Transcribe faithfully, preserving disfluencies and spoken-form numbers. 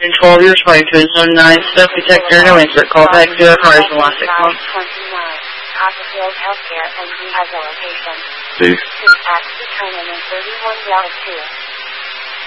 American twelve, you're responding to a Zone nine smoke detector. No answer. Call back to our cars in the last six months. twenty-nine. Copperfield Healthcare and rehabilitation. Please. Dispatch determined in thirty-one Delta two.